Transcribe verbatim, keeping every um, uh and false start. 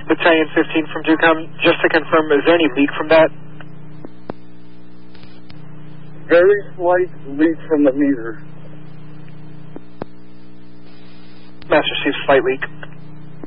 Battalion fifteen from DUCOM, just to confirm, is there any leak from that? Very slight leak from the meter. Master received slight leak.